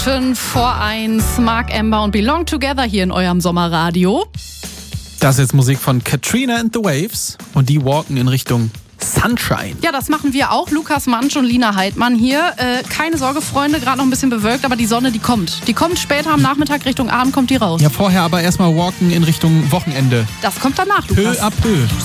Minuten vor 1. Mark Ember und Belong Together hier in eurem Sommerradio. Das ist jetzt Musik von Katrina and the Waves und die walken in Richtung Sunshine. Ja, das machen wir auch. Lukas Mansch und Lina Heidmann hier. Keine Sorge, Freunde, gerade noch ein bisschen bewölkt, aber die Sonne, die kommt. Die kommt später am Nachmittag, Richtung Abend kommt die raus. Ja, vorher aber erstmal walken in Richtung Wochenende. Das kommt danach, Lukas. Peu à peu.